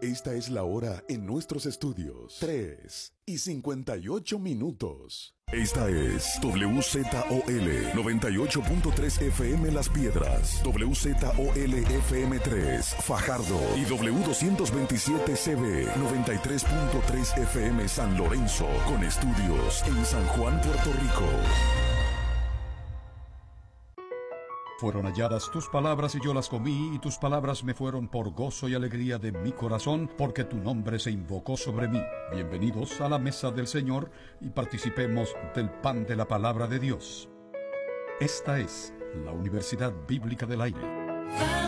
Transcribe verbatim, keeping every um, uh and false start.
Esta es la hora en nuestros estudios. tres y cincuenta y ocho minutos. Esta es W Z O L noventa y ocho punto tres F M Las Piedras, W Z O L F M tres Fajardo y W doscientos veintisiete C B noventa y tres punto tres F M San Lorenzo, con estudios en San Juan, Puerto Rico. Fueron halladas tus palabras y yo las comí, y tus palabras me fueron por gozo y alegría de mi corazón, porque tu nombre se invocó sobre mí. Bienvenidos a la mesa del Señor y participemos del pan de la palabra de Dios. Esta es la Universidad Bíblica del Aire.